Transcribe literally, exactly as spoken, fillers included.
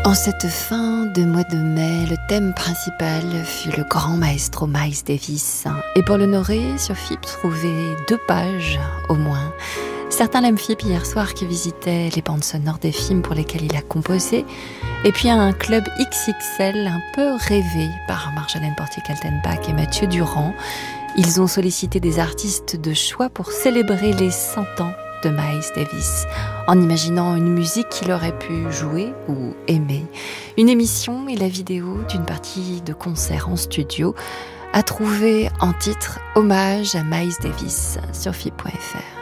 En cette fin de mois de mai, le thème principal fut le grand maestro Miles Davis. Et pour l'honorer, sur F I P trouvait deux pages au moins. Certains l'aiment F I P hier soir qui visitait les bandes sonores des films pour lesquels il a composé. Et puis un club X X L un peu rêvé par Marjolaine Portier-Kaltenbach et Mathieu Durand. Ils ont sollicité des artistes de choix pour célébrer les cent ans de Miles Davis, en imaginant une musique qu'il aurait pu jouer ou aimer. Une émission et la vidéo d'une partie de concert en studio à trouver en titre Hommage à Miles Davis sur F I P point F R.